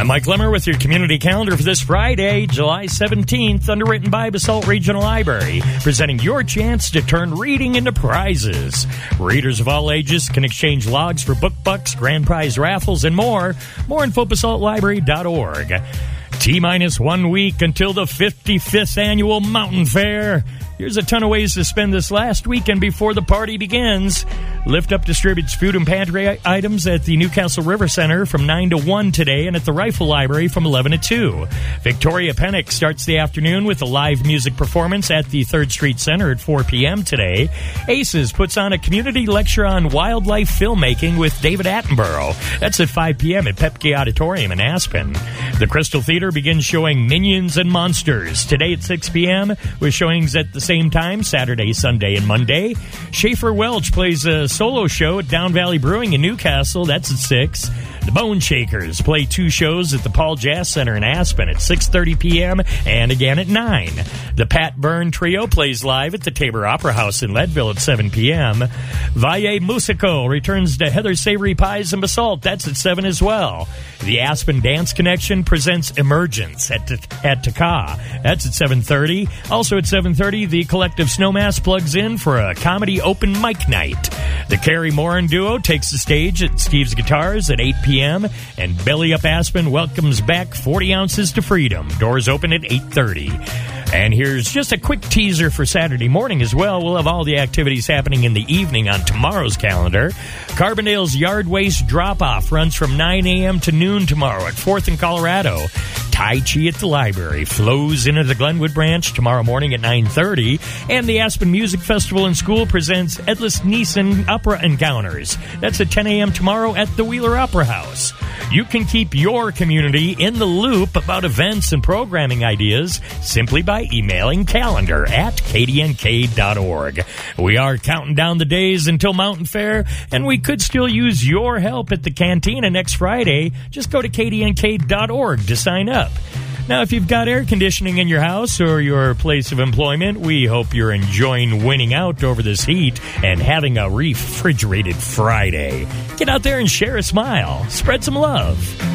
I'm Mike Lemmer with your community calendar for this Friday, July 17th, underwritten by Basalt Regional Library, presenting your chance to turn reading into prizes. Readers of all ages can exchange logs for book bucks, grand prize raffles, and more. More info, basaltlibrary.org. T-minus 1 week until the 55th annual Mountain Fair. Here's a ton of ways to spend this last weekend before the party begins. Lift Up distributes food and pantry items at the Newcastle River Center from 9 to 1 today and at the Rifle Library from 11 to 2. Victoria Pennock starts the afternoon with a live music performance at the 3rd Street Center at 4 p.m. today. ACES puts on a community lecture on wildlife filmmaking with David Attenborough. That's at 5 p.m. at Pepke Auditorium in Aspen. The Crystal Theater begins showing Minions and Monsters today at 6 p.m. with showings at the same time, Saturday, Sunday, and Monday. Schaefer Welch plays a solo show at Down Valley Brewing in Newcastle. That's at 6. The Bone Shakers play 2 shows at the Paul Jazz Center in Aspen at 6:30 p.m. and again at 9. The Pat Byrne Trio plays live at the Tabor Opera House in Leadville at 7 p.m. Valle Musico returns to Heather's Savory Pies and Basalt. That's at 7 as well. The Aspen Dance Connection presents Emergence at Taka. That's at 7:30. Also at 7:30, the Collective Snowmass plugs in for a comedy open mic night. The Carrie Morin Duo takes the stage at Steve's Guitars at 8 p.m. and Belly Up Aspen welcomes back 40 Ounces to Freedom. Doors open at 8:30. And here's just a quick teaser for Saturday morning as well. We'll have all the activities happening in the evening on tomorrow's calendar. Carbondale's Yard Waste Drop-Off runs from 9 a.m. to noon tomorrow at 4th and Colorado. Tai Chi at the Library flows into the Glenwood branch tomorrow morning at 9:30. And the Aspen Music Festival and School presents Edlis Neeson Opera Encounters. That's at 10 a.m. tomorrow at the Wheeler Opera House. You can keep your community in the loop about events and programming ideas simply by emailing calendar@kdnk.org. We are counting down the days until Mountain Fair, and we could still use your help at the Cantina next Friday. Just go to kdnk.org to sign up. Now, if you've got air conditioning in your house or your place of employment, we hope you're enjoying winning out over this heat and having a refrigerated Friday. Get out there and share a smile. Spread some love.